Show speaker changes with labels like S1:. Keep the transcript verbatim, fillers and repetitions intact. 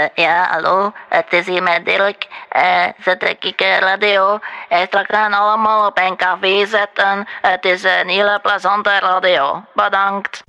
S1: Eh, ja, hallo, het is hier met Dirk. Eh, ze trek ik eh, radio. Eh, straks gaan allemaal op een café zetten. Het is een hele plezante radio. Bedankt.